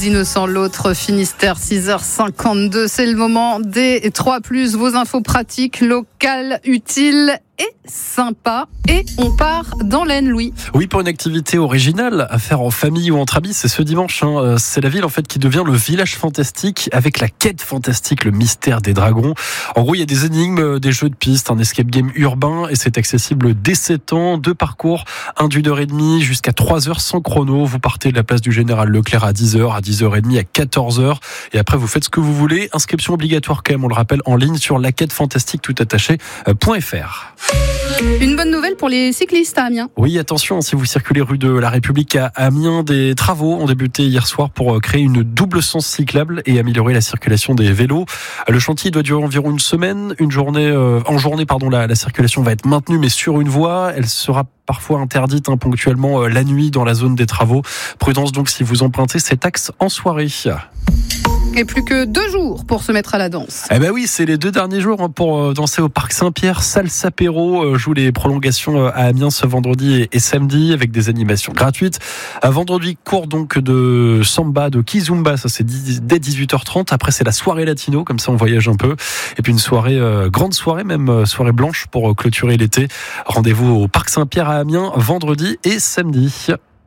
plus innocent, l'autre Finistère, 6h52. C'est le moment des 3+, vos infos pratiques, locales, utiles et sympa. Et on part dans l'Aisne, Louis. Oui, pour une activité originale à faire en famille ou entre amis, c'est ce dimanche. C'est la ville en fait qui devient le village fantastique avec la quête fantastique, le mystère des dragons. En gros, il y a des énigmes, des jeux de pistes, un escape game urbain et c'est accessible dès 7 ans. 2 parcours, un d'1h30 jusqu'à 3h sans chrono. Vous partez de la place du Général Leclerc à 10h, à 10h30, à 14h et après vous faites ce que vous voulez. Inscription obligatoire quand même, on le rappelle, en ligne sur laquêtefantastique.fr. Une bonne nouvelle pour les cyclistes à Amiens. Oui, attention, si vous circulez rue de la République à Amiens, des travaux ont débuté hier soir pour créer une double sens cyclable et améliorer la circulation des vélos. Le chantier doit durer environ une semaine. En journée, la circulation va être maintenue, mais sur une voie. Elle sera parfois interdite ponctuellement la nuit dans la zone des travaux. Prudence donc si vous empruntez cet axe en soirée. Et plus que 2 jours pour se mettre à la danse. Eh ben oui, c'est les 2 derniers jours pour danser au Parc Saint-Pierre. Salsapéro joue les prolongations à Amiens ce vendredi et samedi avec des animations gratuites. Vendredi, cours donc de samba, de kizumba, ça c'est dès 18h30. Après c'est la soirée latino, comme ça on voyage un peu. Et puis une soirée, grande soirée même, soirée blanche pour clôturer l'été. Rendez-vous au Parc Saint-Pierre à Amiens vendredi et samedi.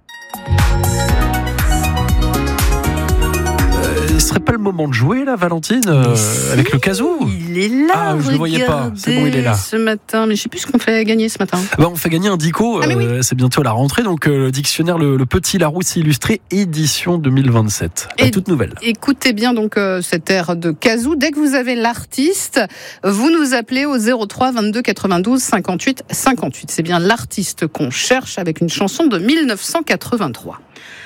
Ce serait pas le moment de jouer là, Valentine, avec le casou? Il est là. Ah, je le voyais pas. C'est bon, il est là. Ce matin, mais je sais plus ce qu'on fait gagner ce matin. On fait gagner un dico. Oui. C'est bientôt la rentrée, donc le dictionnaire le Petit Larousse illustré édition 2027. Toute nouvelle. Écoutez bien donc cette air de casou. Dès que vous avez l'artiste, vous nous appelez au 03 22 92 58 58. C'est bien l'artiste qu'on cherche avec une chanson de 1983.